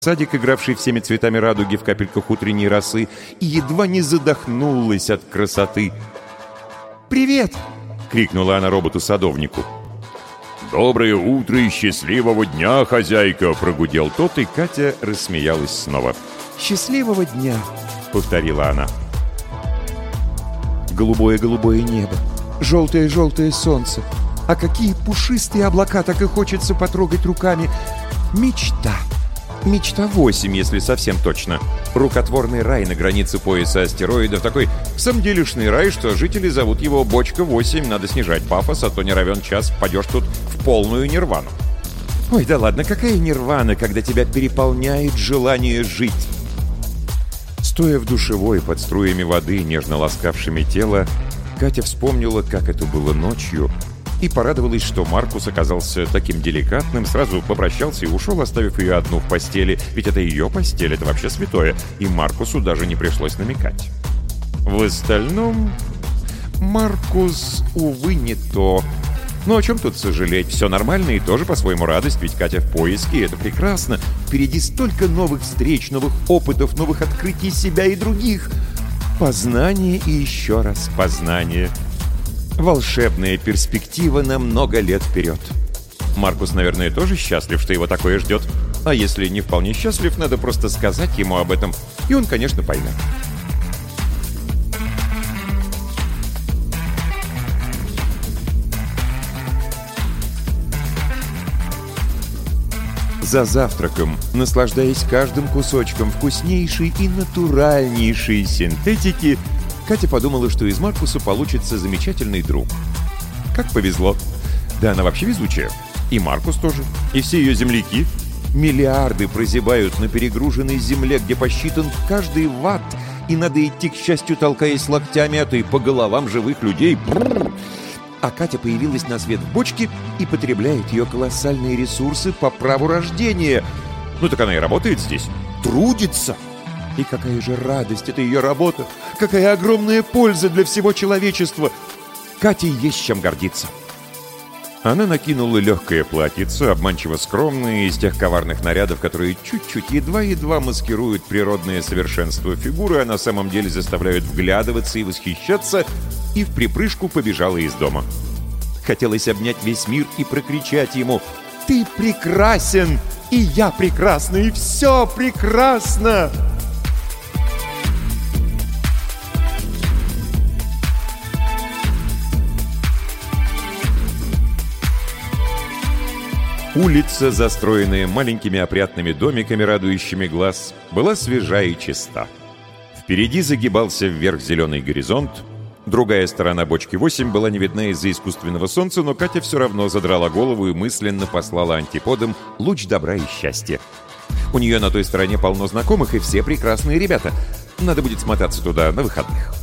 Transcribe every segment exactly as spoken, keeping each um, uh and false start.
садик, игравший всеми цветами радуги в капельках утренней росы, и едва не задохнулась от красоты. «Привет!» — крикнула она роботу-садовнику. «Доброе утро и счастливого дня, хозяйка!» — прогудел тот, и Катя рассмеялась снова. «Счастливого дня!» — повторила она. Голубое-голубое небо, желтое-желтое солнце. А какие пушистые облака, так и хочется потрогать руками. Мечта! Мечта восемь, если совсем точно. Рукотворный рай на границе пояса астероидов. Такой самделишный рай, что жители зовут его Бочка восемь. Надо снижать пафос, а то не равен час впадешь тут в полную нирвану. Ой, да ладно, какая нирвана, когда тебя переполняет желание жить? Стоя в душевой под струями воды, нежно ласкавшими тело, Катя вспомнила, как это было ночью, и порадовалась, что Маркус оказался таким деликатным, сразу попрощался и ушел, оставив ее одну в постели, ведь это ее постель, это вообще святое, и Маркусу даже не пришлось намекать. В остальном, Маркус, увы, не то. Но о чем тут сожалеть? Все нормально и тоже по-своему радость, ведь Катя в поиске, и это прекрасно. Впереди столько новых встреч, новых опытов, новых открытий себя и других. Познание и еще раз познание. Волшебная перспектива на много лет вперед. Маркус, наверное, тоже счастлив, что его такое ждет. А если не вполне счастлив, надо просто сказать ему об этом, и он, конечно, поймет. За завтраком, наслаждаясь каждым кусочком вкуснейшей и натуральнейшей синтетики, Катя подумала, что из Маркуса получится замечательный друг. Как повезло. Да она вообще везучая. И Маркус тоже. И все ее земляки. Миллиарды прозябают на перегруженной земле, где посчитан каждый ватт, и надо идти, к счастью, толкаясь локтями, а то и по головам живых людей. Бррр. А Катя появилась на свет в бочке и потребляет ее колоссальные ресурсы по праву рождения. Ну так она и работает здесь. Трудится. И какая же радость, это ее работа! Какая огромная польза для всего человечества! Кате есть чем гордиться. Она накинула легкое платьице, обманчиво скромное, из тех коварных нарядов, которые чуть-чуть, едва-едва маскируют природное совершенство фигуры, а на самом деле заставляют вглядываться и восхищаться, и в припрыжку побежала из дома. Хотелось обнять весь мир и прокричать ему: «Ты прекрасен! И я прекрасна! И все прекрасно!» Улица, застроенная маленькими опрятными домиками, радующими глаз, была свежа и чиста. Впереди загибался вверх зеленый горизонт. Другая сторона бочки восемь была не видна из-за искусственного солнца, но Катя все равно задрала голову и мысленно послала антиподам луч добра и счастья. У нее на той стороне полно знакомых, и все прекрасные ребята. Надо будет смотаться туда на выходных.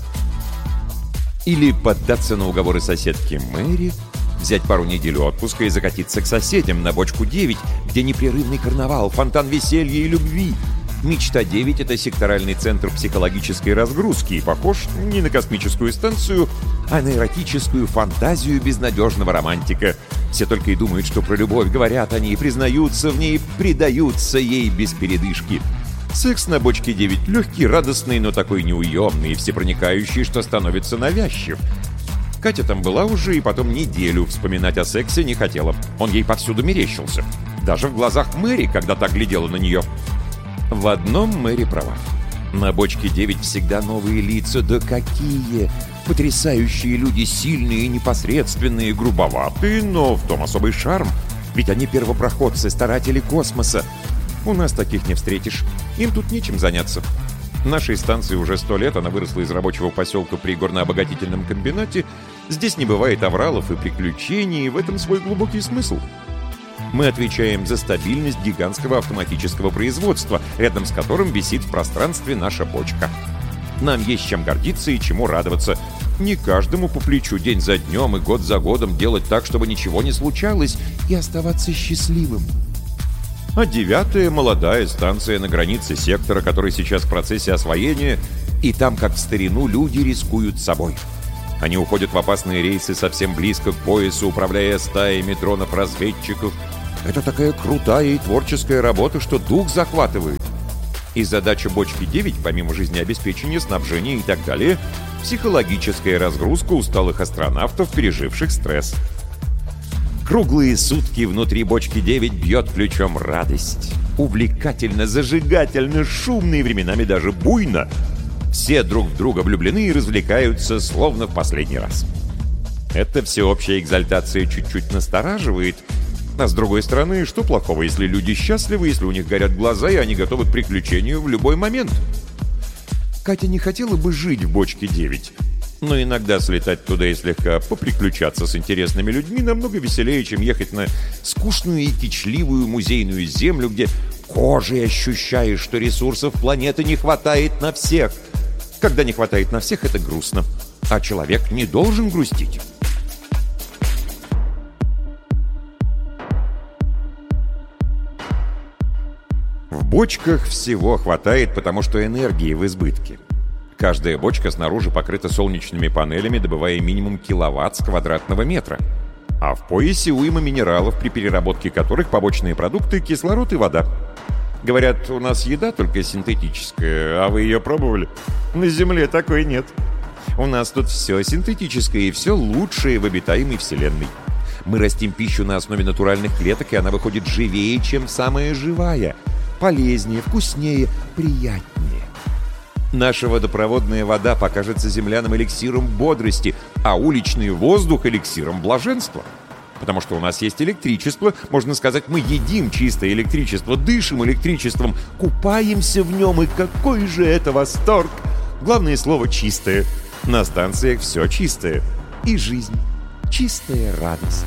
Или поддаться на уговоры соседки Мэри, взять пару недель отпуска и закатиться к соседям на бочку девять, где непрерывный карнавал, фонтан веселья и любви. Мечта девять — это секторальный центр психологической разгрузки и похож не на космическую станцию, а на эротическую фантазию безнадежного романтика. Все только и думают, что про любовь, говорят они, и признаются в ней, предаются ей без передышки. Секс на бочке девять легкий, радостный, но такой неуемный и всепроникающий, что становится навязчив. Катя там была уже и потом неделю вспоминать о сексе не хотела. Он ей повсюду мерещился. Даже в глазах Мэри, когда так глядела на нее. В одном Мэри права. На бочке девять всегда новые лица. Да какие! Потрясающие люди, сильные и непосредственные, грубоватые, но в том особый шарм. Ведь они первопроходцы, старатели космоса. У нас таких не встретишь. Им тут нечем заняться. Нашей станции уже сто лет, она выросла из рабочего поселка при горнообогатительном комбинате. Здесь не бывает авралов и приключений, и в этом свой глубокий смысл. Мы отвечаем за стабильность гигантского автоматического производства, рядом с которым висит в пространстве наша бочка. Нам есть чем гордиться и чему радоваться. Не каждому по плечу день за днем и год за годом делать так, чтобы ничего не случалось, и оставаться счастливым. А девятая — молодая станция на границе сектора, который сейчас в процессе освоения, и там, как в старину, люди рискуют собой. Они уходят в опасные рейсы совсем близко к поясу, управляя стаями дронов-разведчиков, Это такая крутая и творческая работа, что дух захватывает. И задача бочки девять, помимо жизнеобеспечения, снабжения и так далее, психологическая разгрузка усталых астронавтов, переживших стресс. Круглые сутки внутри бочки девять бьет ключом радость. Увлекательно, зажигательно, шумно и временами даже буйно. Все друг в друга влюблены и развлекаются, словно в последний раз. Эта всеобщая экзальтация чуть-чуть настораживает. А с другой стороны, что плохого, если люди счастливы, если у них горят глаза, и они готовы к приключению в любой момент? Катя не хотела бы жить в бочке девять, но иногда слетать туда и слегка поприключаться с интересными людьми намного веселее, чем ехать на скучную и кичливую музейную землю, где кожей ощущаешь, что ресурсов планеты не хватает на всех. Когда не хватает на всех, это грустно. А человек не должен грустить. В бочках всего хватает, потому что энергии в избытке. Каждая бочка снаружи покрыта солнечными панелями, добывая минимум киловатт с квадратного метра. А в поясе уйма минералов, при переработке которых побочные продукты — кислород и вода. Говорят, у нас еда только синтетическая, а вы ее пробовали? На Земле такой нет. У нас тут все синтетическое и все лучшее в обитаемой Вселенной. Мы растим пищу на основе натуральных клеток, и она выходит живее, чем самая живая. Полезнее, вкуснее, приятнее. Наша водопроводная вода покажется землянам эликсиром бодрости, а уличный воздух — эликсиром блаженства. Потому что у нас есть электричество, можно сказать, мы едим чистое электричество, дышим электричеством, купаемся в нем, и какой же это восторг! Главное слово «чистое». На станциях все чистое. И жизнь — чистая радость.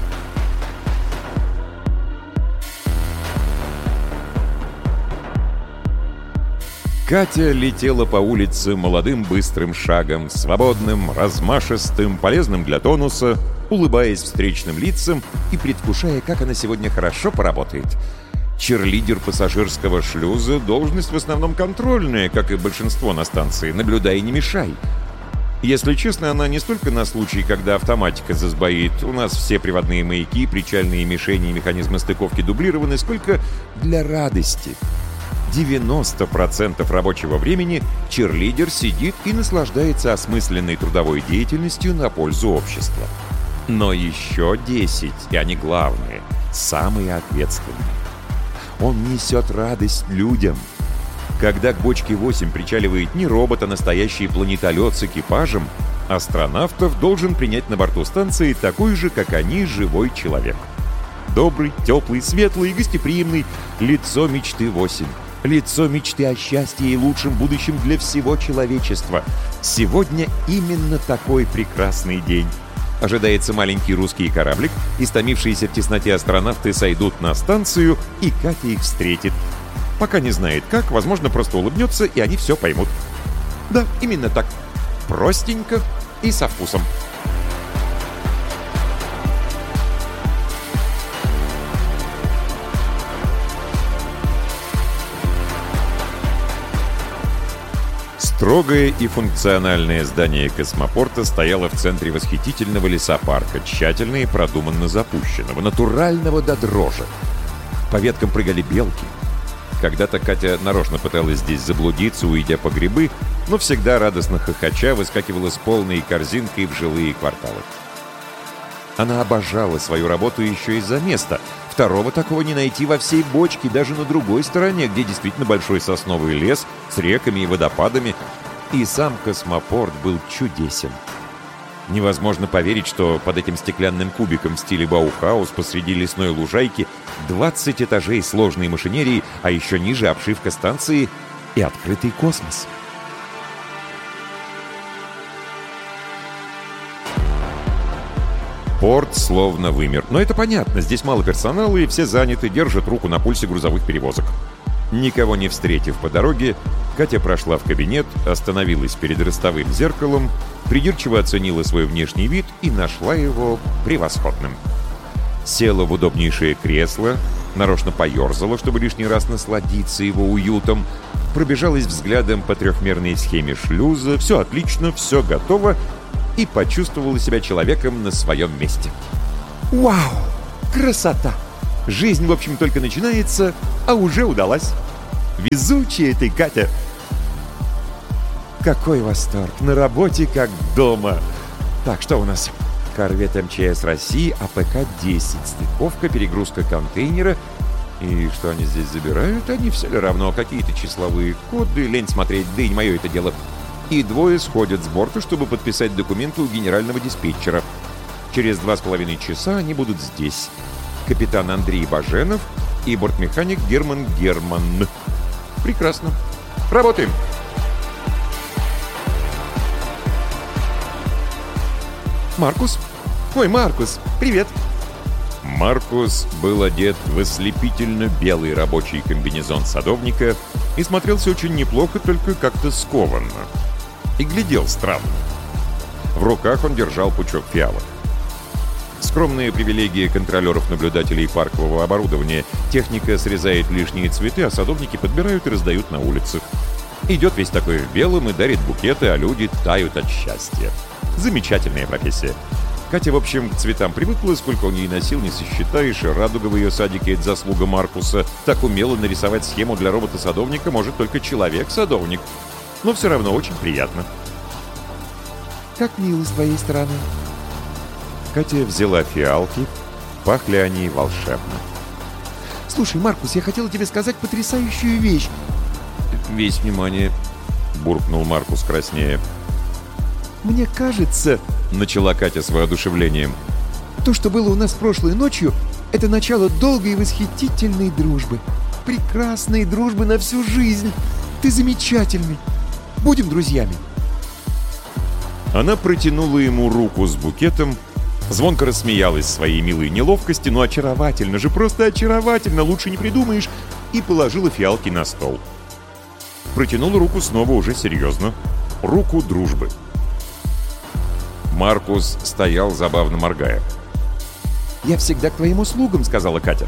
Катя летела по улице молодым быстрым шагом, свободным, размашистым, полезным для тонуса, улыбаясь встречным лицам и предвкушая, как она сегодня хорошо поработает. Черлидер пассажирского шлюза — должность в основном контрольная, как и большинство на станции, наблюдай и не мешай. Если честно, она не столько на случай, когда автоматика засбоит, у нас все приводные маяки, причальные мишени и механизмы стыковки дублированы, сколько для радости. девяносто процентов рабочего времени черлидер сидит и наслаждается осмысленной трудовой деятельностью на пользу общества. Но еще десять, и они главные, самые ответственные. Он несет радость людям. Когда к бочке восемь причаливает не робот, а настоящий планетолет с экипажем, астронавтов должен принять на борту станции такой же, как они, живой человек. Добрый, теплый, светлый, гостеприимный, лицо мечты восемь. Лицо мечты о счастье и лучшем будущем для всего человечества. Сегодня именно такой прекрасный день. Ожидается маленький русский кораблик, истомившиеся в тесноте астронавты сойдут на станцию, и Катя их встретит. Пока не знает как, возможно, просто улыбнется, и они все поймут. Да, именно так. Простенько и со вкусом. Строгое и функциональное здание космопорта стояло в центре восхитительного лесопарка, тщательно и продуманно запущенного, натурального до дрожи. По веткам прыгали белки. Когда-то Катя нарочно пыталась здесь заблудиться, уйдя по грибы, но всегда радостно хохоча выскакивала с полной корзинкой в жилые кварталы. Она обожала свою работу еще из-за места. Второго такого не найти во всей бочке, даже на другой стороне, где действительно большой сосновый лес с реками и водопадами. И сам космопорт был чудесен. Невозможно поверить, что под этим стеклянным кубиком в стиле Баухаус посреди лесной лужайки двадцать этажей сложной машинерии, а еще ниже обшивка станции и открытый космос. Порт словно вымер. Но это понятно, здесь мало персонала, и все заняты, держат руку на пульсе грузовых перевозок. Никого не встретив по дороге, Катя прошла в кабинет, остановилась перед ростовым зеркалом, придирчиво оценила свой внешний вид и нашла его превосходным. Села в удобнейшее кресло, нарочно поерзала, чтобы лишний раз насладиться его уютом, пробежалась взглядом по трехмерной схеме шлюза, все отлично, все готово, и почувствовала себя человеком на своем месте. «Вау! Красота! Жизнь, в общем, только начинается, а уже удалась. Везучая ты, Катя. Какой восторг! На работе как дома. Так, что у нас? Корвет МЧС России А П К десять. Стыковка, перегрузка контейнера. И что они здесь забирают? Они все ли равно. Какие-то числовые коды. Лень смотреть, да и не мое это дело. И двое сходят с борта, чтобы подписать документы у генерального диспетчера. Через два с половиной часа они будут здесь. Капитан Андрей Баженов и бортмеханик Герман Герман. Прекрасно. Работаем. Маркус? Ой, Маркус, привет. Маркус был одет в ослепительно белый рабочий комбинезон садовника и смотрелся очень неплохо, только как-то скованно. И глядел странно. В руках он держал пучок фиалок. Скромные привилегии контролеров-наблюдателей паркового оборудования. Техника срезает лишние цветы, а садовники подбирают и раздают на улицах. Идет весь такой в белом и дарит букеты, а люди тают от счастья. Замечательная профессия. Катя, в общем, к цветам привыкла, сколько он ей носил, не сосчитаешь, и радуга в ее садике — это заслуга Маркуса. Так умело нарисовать схему для робота-садовника может только человек-садовник. Но все равно очень приятно. Как мило с твоей стороны. Катя взяла фиалки, пахли они волшебно. Слушай, Маркус, я хотела тебе сказать потрясающую вещь. Весь внимание, буркнул Маркус краснея. «Мне кажется, — начала Катя с воодушевлением, — то, что было у нас прошлой ночью, это начало долгой и восхитительной дружбы. Прекрасной дружбы на всю жизнь. Ты замечательный. Будем друзьями». Она протянула ему руку с букетом, звонко рассмеялась своей милой неловкости, но очаровательно же, просто очаровательно, лучше не придумаешь, и положила фиалки на стол. Протянула руку снова уже серьезно. Руку дружбы. Маркус стоял, забавно моргая. «Я всегда к твоим услугам», — сказала Катя.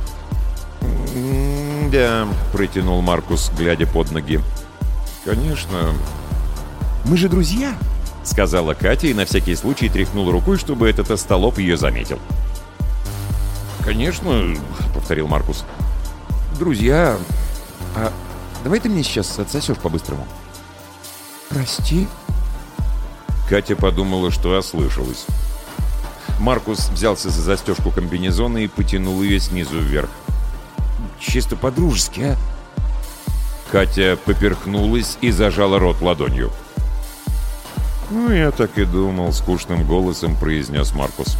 «Да», — протянул Маркус, глядя под ноги. «Конечно». «Мы же друзья», — сказала Катя и на всякий случай тряхнула рукой, чтобы этот остолоп ее заметил. «Конечно», — повторил Маркус. «Друзья. А давай ты мне сейчас отсосешь по-быстрому». «Прости». Катя подумала, что ослышалась. Маркус взялся за застежку комбинезона и потянул ее снизу вверх. «Чисто по-дружески, а?» Катя поперхнулась и зажала рот ладонью. «Ну, я так и думал», — скучным голосом произнес Маркус.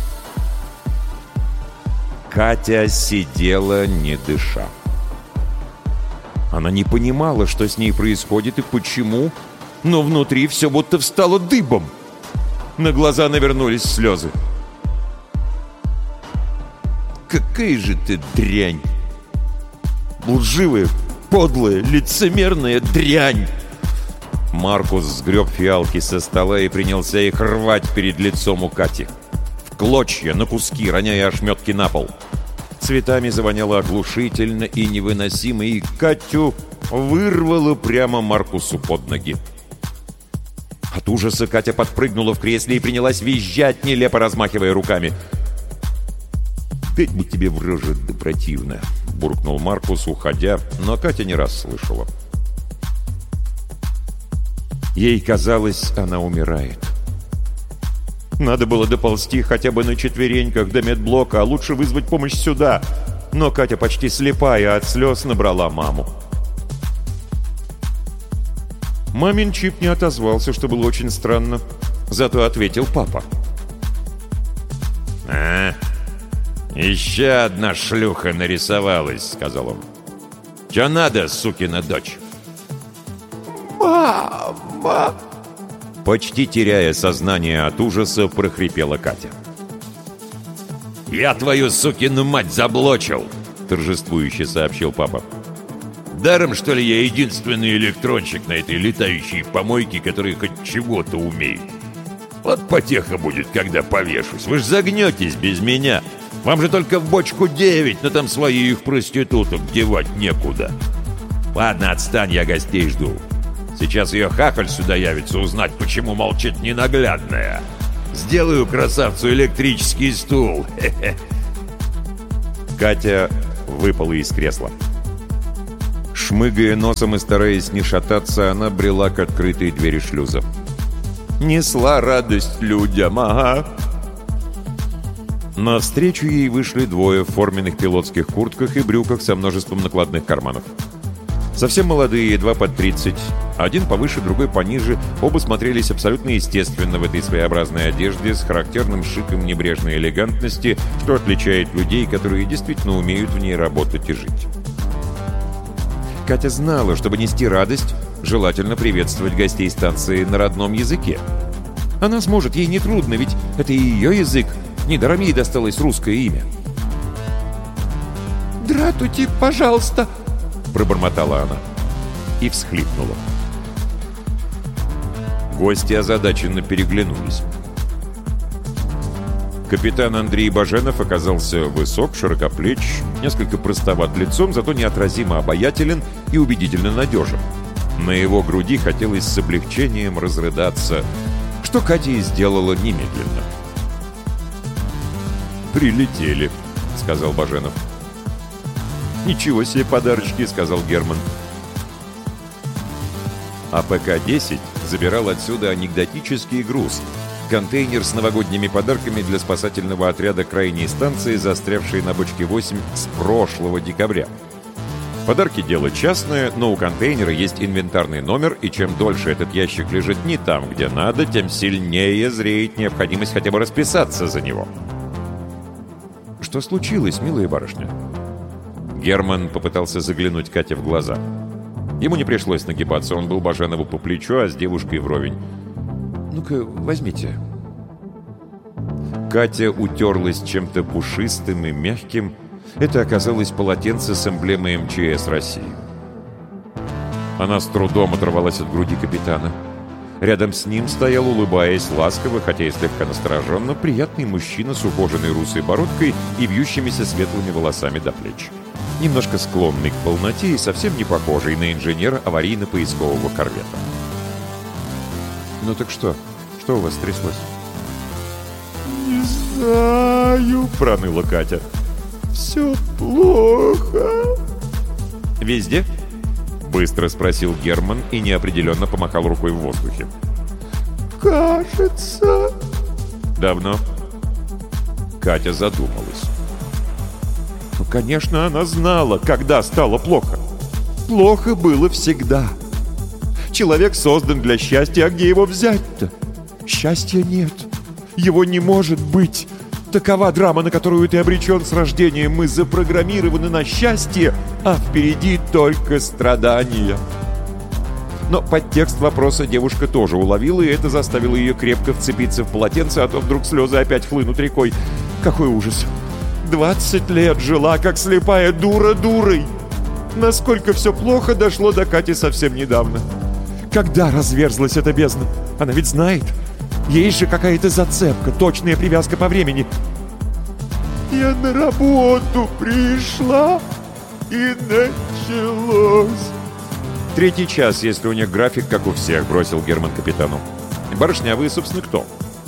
Катя сидела, не дыша. Она не понимала, что с ней происходит и почему, но внутри все будто встало дыбом. На глаза навернулись слезы. «Какая же ты дрянь! Лживая, подлая, лицемерная дрянь!» Маркус сгреб фиалки со стола и принялся их рвать перед лицом у Кати. В клочья, на куски, роняя ошметки на пол. Цветами завоняло оглушительно и невыносимо, и Катю вырвало прямо Маркусу под ноги. От ужаса Катя подпрыгнула в кресле и принялась визжать, нелепо размахивая руками. «Дать бы тебе в рожу, да противно!» — буркнул Маркус, уходя, но Катя не раз слышала. Ей казалось, она умирает. Надо было доползти хотя бы на четвереньках до медблока, а лучше вызвать помощь сюда. Но Катя почти слепая от слез набрала маму. Мамин чип не отозвался, что было очень странно. Зато ответил папа. «А, еще одна шлюха нарисовалась», — сказал он. «Че надо, сукина дочь?» «Мама!» Почти теряя сознание от ужаса, прохрипела Катя. «Я твою сукину мать заблочил!» — торжествующе сообщил папа. «Даром, что ли, я единственный электронщик на этой летающей помойке, который хоть чего-то умеет? Вот потеха будет, когда повешусь. Вы ж загнетесь без меня. Вам же только в бочку девять, но там своих проституток девать некуда. Ладно, отстань, я гостей жду. Сейчас ее хахаль сюда явится узнать, почему молчит ненаглядная. Сделаю красавцу электрический стул. Хе-хе». Катя выпала из кресла. Шмыгая носом и стараясь не шататься, она брела к открытой двери шлюза. «Несла радость людям, ага!» Навстречу ей вышли двое в форменных пилотских куртках и брюках со множеством накладных карманов. Совсем молодые, едва под тридцать. Один повыше, другой пониже. Оба смотрелись абсолютно естественно в этой своеобразной одежде с характерным шиком небрежной элегантности, что отличает людей, которые действительно умеют в ней работать и жить. Катя знала, чтобы нести радость, желательно приветствовать гостей станции на родном языке. Она сможет, ей нетрудно, ведь это ее язык. Недаром ей досталось русское имя. «Дратути, пожалуйста!» — пробормотала она и всхлипнула. Гости озадаченно переглянулись. Капитан Андрей Баженов оказался высок, широкоплеч, несколько простоват лицом, зато неотразимо обаятелен и убедительно надежен. На его груди хотелось с облегчением разрыдаться, что Катя и сделала немедленно. «Прилетели», — сказал Баженов. «Ничего себе подарочки», — сказал Герман. А Пэ Ка десять забирал отсюда анекдотический груз — контейнер с новогодними подарками для спасательного отряда крайней станции, застрявшей на бочке восемь с прошлого декабря. Подарки — дело частное, но у контейнера есть инвентарный номер, и чем дольше этот ящик лежит не там, где надо, тем сильнее зреет необходимость хотя бы расписаться за него. «Что случилось, милая барышня?» Герман попытался заглянуть Кате в глаза. Ему не пришлось нагибаться, он был Баженову по плечу, а с девушкой вровень. «Ну-ка, возьмите». Катя утерлась чем-то пушистым и мягким. Это оказалось полотенце с эмблемой Эм Че Эс России. Она с трудом оторвалась от груди капитана. Рядом с ним стоял, улыбаясь ласково, хотя и слегка настороженно, приятный мужчина с ухоженной русой бородкой и вьющимися светлыми волосами до плеч. Немножко склонный к полноте и совсем не похожий на инженера аварийно-поискового корвета. «Ну так что? Что у вас тряслось?» «Не знаю», — проныла Катя. «Все плохо». «Везде?» — быстро спросил Герман и неопределенно помахал рукой в воздухе. «Кажется». «Давно?» Катя задумалась. Ну, конечно, она знала, когда стало плохо. Плохо было всегда. Человек создан для счастья, а где его взять-то? Счастья нет. Его не может быть. Такова драма, на которую ты обречен с рождения. Мы запрограммированы на счастье, а впереди только страдания. Но подтекст вопроса девушка тоже уловила, и это заставило ее крепко вцепиться в полотенце, а то вдруг слезы опять хлынут рекой. Какой ужас! Двадцать лет жила, как слепая дура дурой. Насколько все плохо дошло до Кати совсем недавно. Когда разверзлась эта бездна? Она ведь знает. Есть же какая-то зацепка, точная привязка по времени. Я на работу пришла, и началось. Третий час, если у них график, как у всех, бросил Герман капитану. Барышня, а вы, собственно, кто?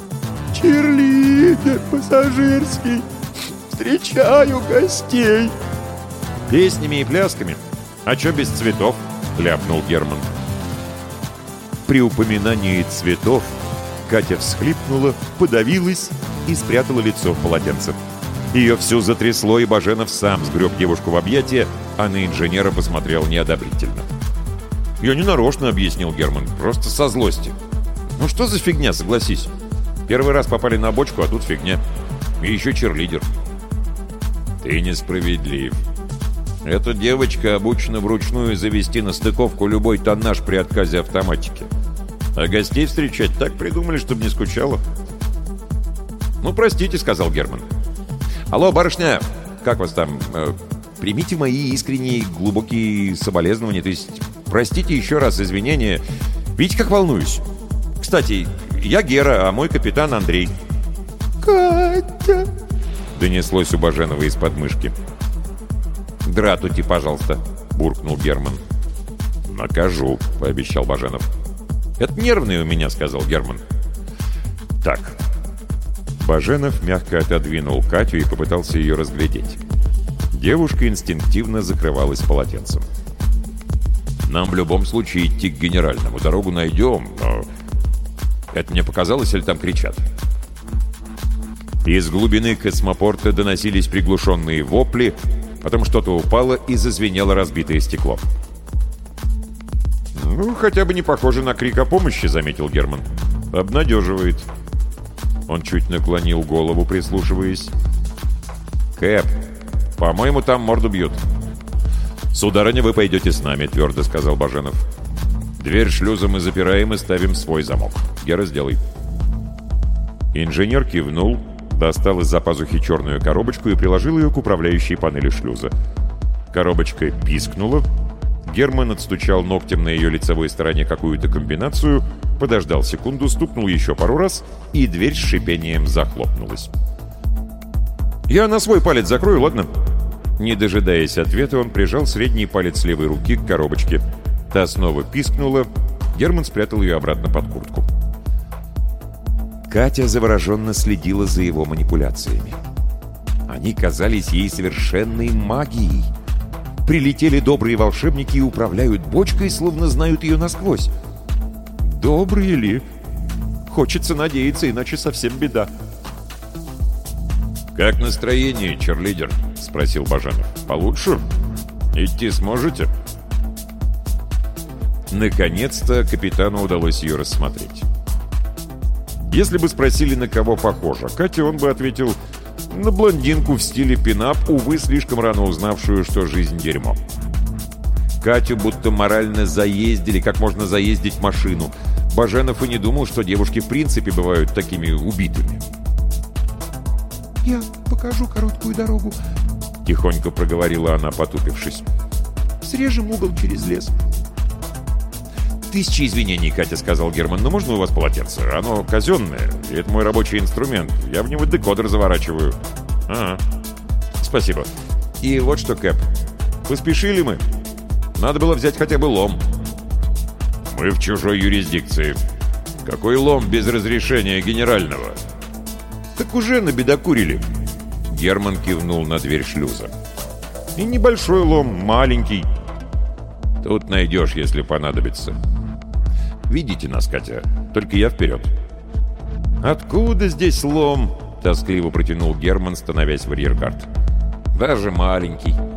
Чирлидер пассажирский. Встречаю гостей. Песнями и плясками. А чё без цветов? Ляпнул Герман. При упоминании цветов Катя всхлипнула, подавилась и спрятала лицо в полотенце. Ее всю затрясло, и Баженов сам сгреб девушку в объятия, а на инженера посмотрел неодобрительно. «Я не нарочно», — объяснил Герман, — «просто со злости». «Ну что за фигня, согласись? Первый раз попали на бочку, а тут фигня. И еще чирлидер». «Ты несправедлив. Эта девочка обучена вручную завести на стыковку любой тоннаж при отказе автоматики. А гостей встречать так придумали, чтобы не скучала». «Ну, простите», — сказал Герман. «Алло, барышня, как вас там? Э, примите мои искренние глубокие соболезнования, то есть простите еще раз извинения. Видите, как волнуюсь? Кстати, я Гера, а мой капитан Андрей». «Катя!» — донеслось у Баженова из подмышки. «Дратути, пожалуйста», — буркнул Герман. «Накажу», — пообещал Баженов. «Это нервный у меня», — сказал Герман. «Так». Баженов мягко отодвинул Катю и попытался ее разглядеть. Девушка инстинктивно закрывалась полотенцем. «Нам в любом случае идти к генеральному. Дорогу найдем, но... Это мне показалось, или там кричат?» Из глубины космопорта доносились приглушенные вопли, потом что-то упало и зазвенело разбитое стекло. «Ну, хотя бы не похоже на крик о помощи», — заметил Герман. «Обнадеживает». Он чуть наклонил голову, прислушиваясь. «Кэп, по-моему, там морду бьют». «Сударыня, вы пойдете с нами», — твердо сказал Баженов. «Дверь шлюза мы запираем и ставим свой замок. Гера, сделай». Инженер кивнул, достал из-за пазухи черную коробочку и приложил ее к управляющей панели шлюза. Коробочка пискнула. Герман отстучал ногтем на ее лицевой стороне какую-то комбинацию, подождал секунду, стукнул еще пару раз, и дверь с шипением захлопнулась. «Я на свой палец закрою, ладно?» Не дожидаясь ответа, он прижал средний палец левой руки к коробочке. Та снова пискнула. Герман спрятал ее обратно под куртку. Катя завороженно следила за его манипуляциями. Они казались ей совершенной магией. Прилетели добрые волшебники и управляют бочкой, словно знают ее насквозь. Добрые ли? Хочется надеяться, иначе совсем беда. «Как настроение, черлидер?» — спросил Баженов. «Получше? Идти сможете?» Наконец-то капитану удалось ее рассмотреть. Если бы спросили, на кого похожа Катя, он бы ответил: на блондинку в стиле пин-ап, увы, слишком рано узнавшую, что жизнь — дерьмо. Катю будто морально заездили, как можно заездить машину. Баженов и не думал, что девушки в принципе бывают такими убитыми. «Я покажу короткую дорогу», — тихонько проговорила она, потупившись. «Срежем угол через лес». «Тысячи извинений, Катя», — сказал Герман, — «но можно у вас полотенце? Оно казенное, и это мой рабочий инструмент. Я в него декодер заворачиваю». «Ага, спасибо. И вот что, Кэп, поспешили мы. Надо было взять хотя бы лом». «Мы в чужой юрисдикции. Какой лом без разрешения генерального?» «Так уже набедокурили». Герман кивнул на дверь шлюза. «И небольшой лом, маленький. Тут найдешь, если понадобится. Видите нас, Катя, только я вперед». «Откуда здесь лом?» — тоскливо протянул Герман, становясь в арьергард. «Даже маленький».